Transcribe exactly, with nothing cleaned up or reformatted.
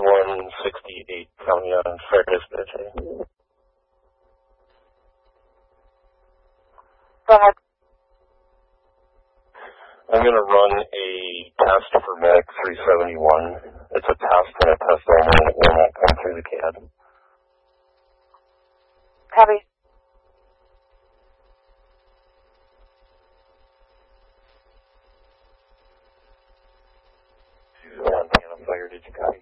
one sixty-eight coming on Fergus Bitchy. Go ahead. I'm going to run a test for Medic three seventy-one. It's a test and a test only, and it will not come through the C A D. Copy. Montana Fire, did you copy?